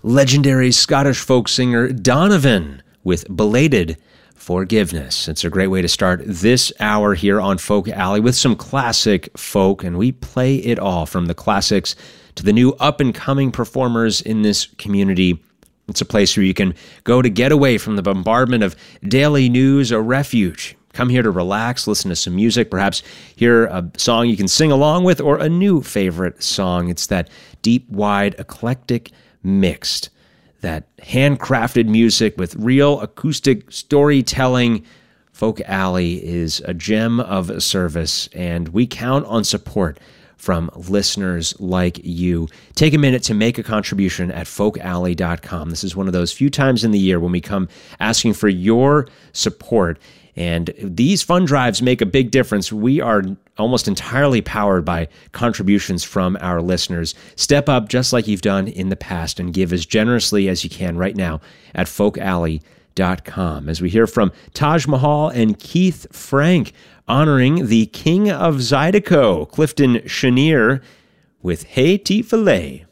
legendary Scottish folk singer Donovan with Belated Forgiveness. It's a great way to start this hour here on Folk Alley with some classic folk, and we play it all from the classics to the new up-and-coming performers in this community. It's a place where you can go to get away from the bombardment of daily news, a refuge. Come here to relax, listen to some music, perhaps hear a song you can sing along with, or a new favorite song. It's that deep, wide, eclectic mixed, that handcrafted music with real acoustic storytelling. Folk Alley is a gem of a service, and we count on support from listeners like you. Take a minute to make a contribution at folkalley.com. This is one of those few times in the year when we come asking for your support. And these fund drives make a big difference. We are almost entirely powered by contributions from our listeners. Step up just like you've done in the past and give as generously as you can right now at folkalley.com. As we hear from Taj Mahal and Keith Frank honoring the King of Zydeco, Clifton Chenier, with Hey Tea Filet.